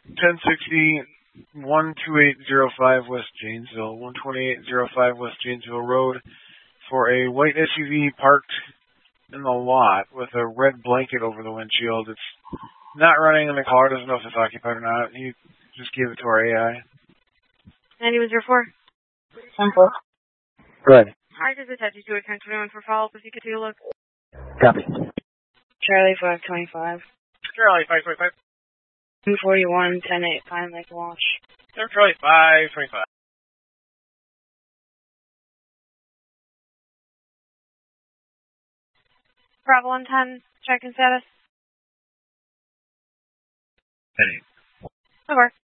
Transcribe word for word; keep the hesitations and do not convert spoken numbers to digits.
ten sixty, one two eight zero five West Janesville, one twenty-eight oh five West Janesville Road, for a white S U V parked in the lot with a red blanket over the windshield. It's not running, and the caller doesn't know if it's occupied or not. He just gave it to our A I. ninety one zero four. ten four. Good. I just attached you to a ten twenty-one for follow-up if you could take a look. Copy. Charlie five twenty-five. Charlie five twenty-five. two forty-one, ten eight, Pine Lake launch. Charlie five twenty-five. Bravo one ten, check-in status. Hey. Over.